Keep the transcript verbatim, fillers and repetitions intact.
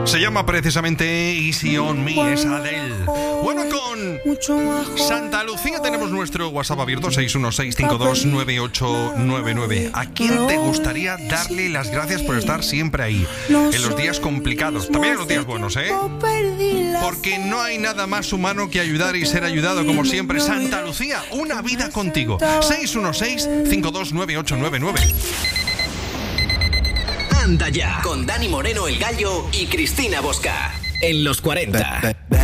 Se llama precisamente Easy on Me, es Adele. Bueno, con Santa Lucía tenemos nuestro WhatsApp abierto, seis uno seis, cinco dos nueve ocho nueve nueve. ¿A quién te gustaría darle las gracias por estar siempre ahí? En los días complicados, también en los días buenos, ¿eh? Porque no hay nada más humano que ayudar y ser ayudado, como siempre. Santa Lucía, una vida contigo. seis uno seis, cinco dos nueve ocho nueve nueve. Anda ya, con Dani Moreno el Gallo y Cristina Bosca. En los cuarenta.